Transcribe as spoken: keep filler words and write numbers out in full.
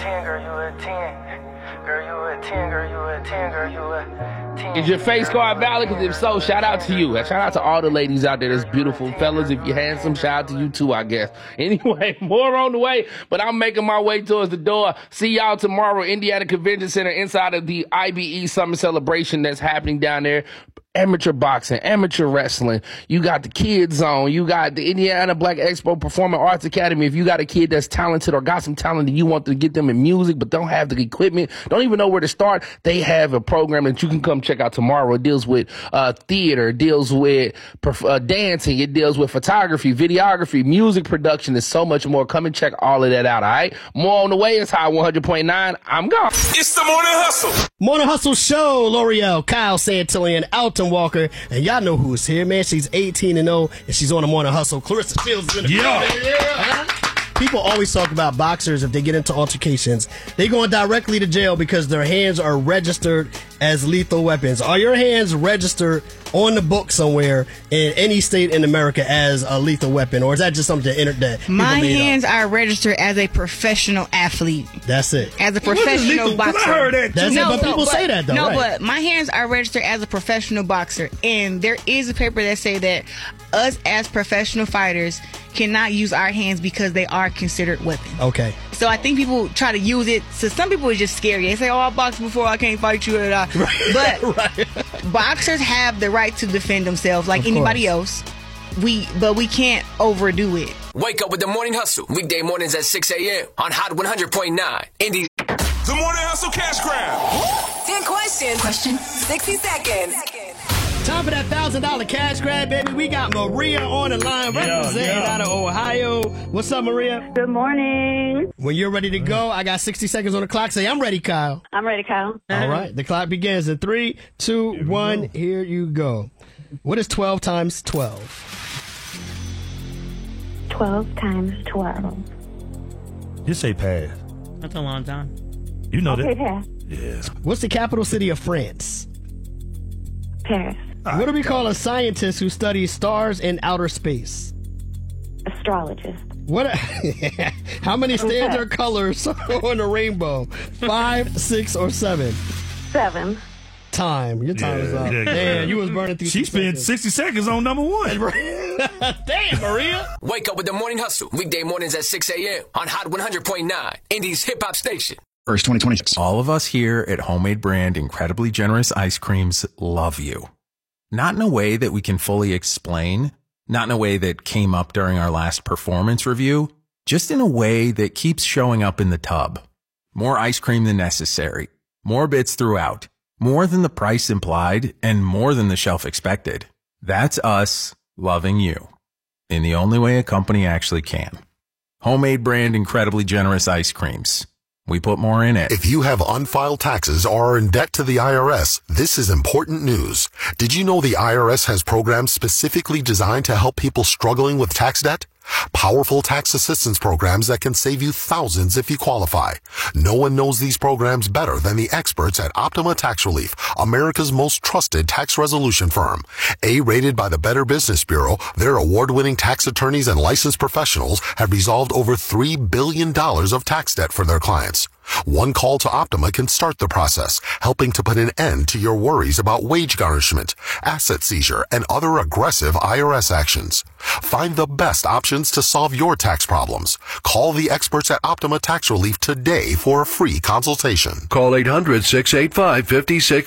ten, girl, you a ten. Girl, you a ten, girl, you a ten, girl, you a ten. Is your face card valid? Because if so, shout out to you. Shout out to all the ladies out there that's beautiful. Fellas, if you're handsome, shout out to you too, I guess. Anyway, more on the way, but I'm making my way towards the door. See y'all tomorrow, Indiana Convention Center, inside of the I B E Summer Celebration that's happening down there. Amateur boxing, amateur wrestling. You got the Kids Zone. You got the Indiana Black Expo Performing Arts Academy. If you got a kid that's talented or got some talent and you want to get them in music but don't have the equipment, don't even know where to start, they have a program that you can come check out tomorrow. It deals with uh, theater, it deals with uh, dancing, it deals with photography, videography, music production, and so much more. Come and check all of that out, all right? More on the way. It's High one hundred point nine. I'm gone. It's the Morning Hustle. Morning Hustle Show. L'Oreal, Kyle Santillan, Alton Walker, and y'all know who's here, man. She's eighteen and oh, and she's on the Morning Hustle. Clarissa Shields is in the Yeah. building. Yeah. People always talk about boxers if they get into altercations. They going directly to jail because their hands are registered as lethal weapons. Are your hands registered on the book somewhere in any state in America as a lethal weapon, or is that just something that, that people My made hands up? are registered as a professional athlete. That's it. As a What is professional lethal? 'Cause boxer. I heard that. That's it, but people but- say that though, No, right? but my hands are registered as a professional boxer, and there is a paper that say that us as professional fighters cannot use our hands because they are considered weapons. Okay. So I think people try to use it. So some people it's just scary. They say, "Oh, I boxed before. I can't fight you." Right. But Right. boxers have the right to defend themselves like Of anybody course. else. We, but we can't overdo it. Wake up with the Morning Hustle. Weekday mornings at six a.m. on Hot one hundred point nine. Indy. The Morning Hustle Cash Grab. ten questions. Question. sixty seconds. Time for that one thousand dollars cash grab, baby. We got Maria on the line representing yeah. out of Ohio. What's up, Maria? Good morning. When you're ready to go, I got sixty seconds on the clock. Say, I'm ready, Kyle. I'm ready, Kyle. All right. The clock begins in three, two, one. Here you go. What is twelve times twelve? twelve times twelve. Just say pass. That's a long time. You know Okay, that. pass. Yeah. What's the capital city of France? Paris. What do we call a scientist who studies stars in outer space? Astrologist. What? How many standard colors are on the rainbow? Five, six, or seven? Seven. Time. Your time Yeah, is up. yeah, yeah. Damn, you was burning through She some spent seconds. sixty seconds on number one. Damn, Maria. Wake up with the Morning Hustle. Weekday mornings at six a.m. on Hot one hundred point nine. Indy's hip hop station. First twenty twenty-six. All of us here at Homemade Brand Incredibly Generous Ice Creams love you. Not in a way that we can fully explain, not in a way that came up during our last performance review, just in a way that keeps showing up in the tub. More ice cream than necessary, more bits throughout, more than the price implied, and more than the shelf expected. That's us loving you in the only way a company actually can. Homemade Brand Incredibly Generous Ice Creams. We put more in it. If you have unfiled taxes or are in debt to the I R S, this is important news. Did you know the I R S has programs specifically designed to help people struggling with tax debt? Powerful tax assistance programs that can save you thousands if you qualify. No one knows these programs better than the experts at Optima Tax Relief, America's most trusted tax resolution firm. A-rated by the Better Business Bureau, their award-winning tax attorneys and licensed professionals have resolved over three billion dollars of tax debt for their clients. One call to Optima can start the process, helping to put an end to your worries about wage garnishment, asset seizure, and other aggressive I R S actions. Find the best options to solve your tax problems. Call the experts at Optima Tax Relief today for a free consultation. Call eight hundred, six eight five, five six